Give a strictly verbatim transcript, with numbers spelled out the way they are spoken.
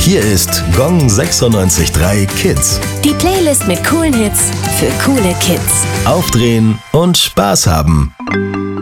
Hier ist Gong sechsundneunzig Komma drei Kids. Die Playlist mit coolen Hits für coole Kids. Aufdrehen und Spaß haben.